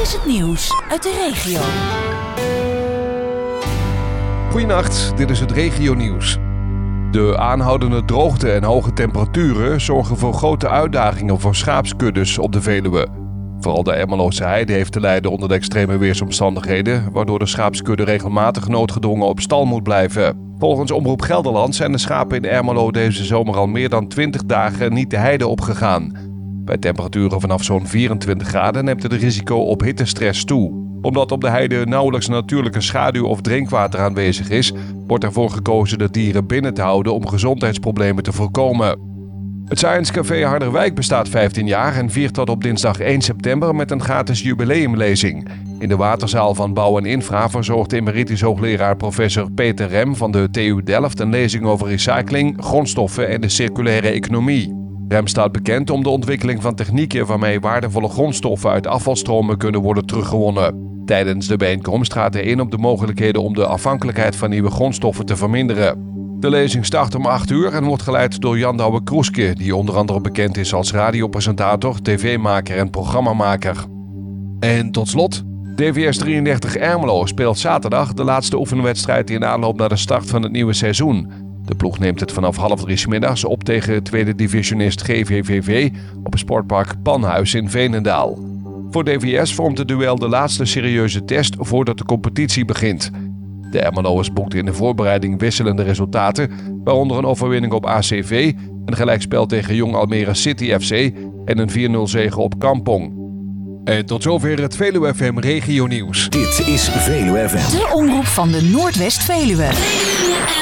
is het nieuws uit de regio. Goedenacht, dit is het regionieuws. De aanhoudende droogte en hoge temperaturen zorgen voor grote uitdagingen voor schaapskuddes op de Veluwe. Vooral de Ermeloze Heide heeft te lijden onder de extreme weersomstandigheden, waardoor de schaapskudde regelmatig noodgedwongen op stal moet blijven. Volgens Omroep Gelderland zijn de schapen in Ermelo deze zomer al meer dan 20 dagen niet de heide opgegaan. Bij temperaturen vanaf zo'n 24 graden neemt het risico op hittestress toe. Omdat op de heide nauwelijks natuurlijke schaduw of drinkwater aanwezig is, wordt ervoor gekozen de dieren binnen te houden om gezondheidsproblemen te voorkomen. Het Science Café Harderwijk bestaat 15 jaar en viert dat op dinsdag 1 september met een gratis jubileumlezing. In de waterzaal van Bouw en Infra verzorgt emeritus hoogleraar professor Peter Rem van de TU Delft een lezing over recycling, grondstoffen en de circulaire economie. Rem staat bekend om de ontwikkeling van technieken waarmee waardevolle grondstoffen uit afvalstromen kunnen worden teruggewonnen. Tijdens de bijeenkomst gaat hij in op de mogelijkheden om de afhankelijkheid van nieuwe grondstoffen te verminderen. De lezing start om 8 uur en wordt geleid door Jan Douwe-Kroeske, die onder andere bekend is als radiopresentator, tv-maker en programmamaker. En tot slot, DVS 33 Ermelo speelt zaterdag de laatste oefenwedstrijd in aanloop naar de start van het nieuwe seizoen. De ploeg neemt het vanaf 2:30 middags op tegen tweede divisionist GVVV op het sportpark Panhuis in Veenendaal. Voor DVS vormt het duel de laatste serieuze test voordat de competitie begint. De Ermeloers boekten in de voorbereiding wisselende resultaten, waaronder een overwinning op ACV, een gelijkspel tegen Jong Almere City FC en een 4-0 zege op Kampong. En tot zover het Veluwe FM Regionieuws. Dit is Veluwe FM. De omroep van de Noordwest-Veluwe.